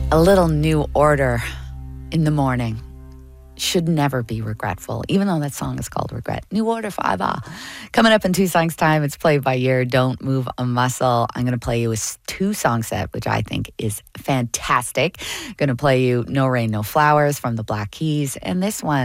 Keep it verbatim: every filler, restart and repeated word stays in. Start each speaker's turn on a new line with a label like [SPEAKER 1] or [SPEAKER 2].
[SPEAKER 1] A little New Order in the morning. Should never be regretful, even though that song is called Regret. New Order Forever. Coming up in two songs' time, it's Play by Ear, Don't Move a Muscle. I'm going to play you a two song set, which I think is fantastic. Going to play you No Rain, No Flowers from the Black Keys, and this one.